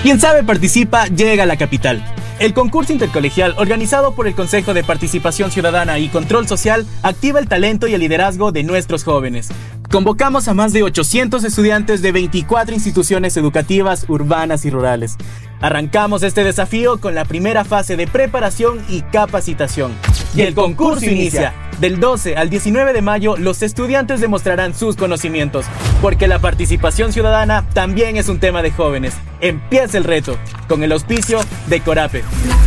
Quien sabe participa, llega a la capital. El concurso intercolegial organizado por el Consejo de Participación Ciudadana y Control Social activa el talento y el liderazgo de nuestros jóvenes. Convocamos a más de 800 estudiantes de 24 instituciones educativas urbanas y rurales. Arrancamos este desafío con la primera fase de preparación y capacitación. Y el concurso inicia. Del 12 al 19 de mayo, los estudiantes demostrarán sus conocimientos, porque la participación ciudadana también es un tema de jóvenes. Empieza el reto, con el auspicio de Corape.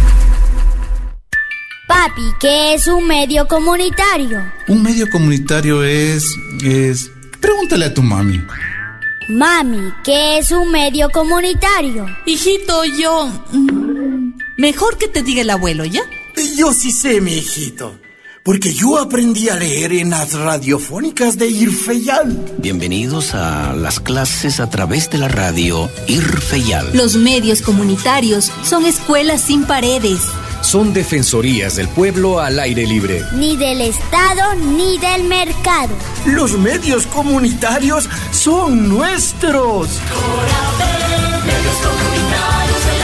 Papi, ¿qué es un medio comunitario? Un medio comunitario es... Pregúntale a tu mami. Mami, ¿qué es un medio comunitario? Hijito, yo... Mejor que te diga el abuelo, ¿ya? Yo sí sé, mi hijito, porque yo aprendí a leer en las radiofónicas de Irfeyal. Bienvenidos a las clases a través de la radio Irfeyal. Los medios comunitarios son escuelas sin paredes. Son defensorías del pueblo al aire libre. Ni del Estado ni del mercado. Los medios comunitarios son nuestros. Medios comunitarios del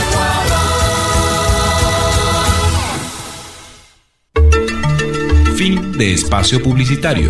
Ecuador. Fin de espacio publicitario.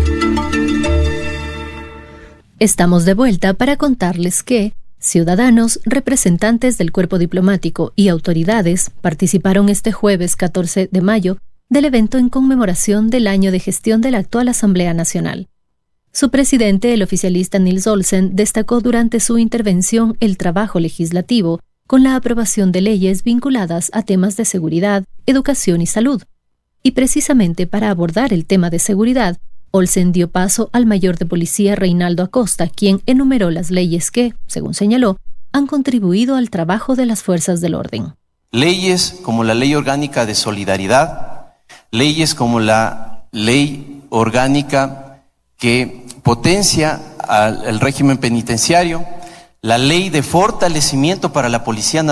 Estamos de vuelta para contarles que ciudadanos, representantes del cuerpo diplomático y autoridades participaron este jueves 14 de mayo del evento en conmemoración del año de gestión de la actual Asamblea Nacional. Su presidente, el oficialista Nils Olsen, destacó durante su intervención el trabajo legislativo con la aprobación de leyes vinculadas a temas de seguridad, educación y salud. Y precisamente para abordar el tema de seguridad, Olsen dio paso al mayor de policía Reinaldo Acosta, quien enumeró las leyes que, según señaló, han contribuido al trabajo de las fuerzas del orden. Leyes como la Ley Orgánica de Solidaridad, leyes como la Ley Orgánica que potencia el régimen penitenciario, la Ley de Fortalecimiento para la Policía Nacional,